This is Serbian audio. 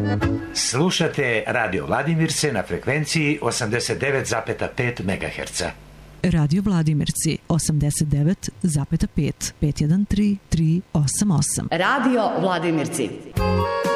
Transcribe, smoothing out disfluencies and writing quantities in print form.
Slušate Radio Vladimirce na frekvenciji 89,5 MHz. Radio Vladimirci 89,5 513 388. Radio Vladimirci.